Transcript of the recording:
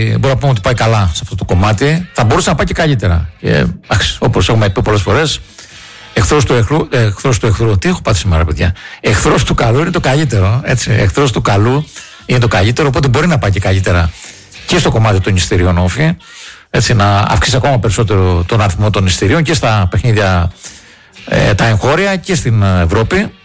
Μπορώ να πούμε ότι πάει καλά σε αυτό το κομμάτι. Θα μπορούσε να πάει και καλύτερα. Όπως έχουμε πει πολλές φορές, εχθρός του εχθρού. Τι έχω πάθει σήμερα, παιδιά? Εχθρός του καλού είναι το καλύτερο. Έτσι. Εχθρός του καλού είναι το καλύτερο. Οπότε μπορεί να πάει και καλύτερα και στο κομμάτι των εισιτηρίων, Όφη. Έτσι, να αυξήσει ακόμα περισσότερο τον αριθμό των εισιτηρίων και στα παιχνίδια τα εγχώρια και στην Ευρώπη.